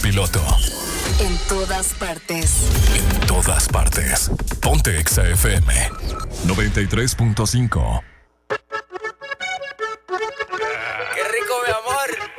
piloto. En todas partes. En todas partes. Ponte Exa FM 93.5.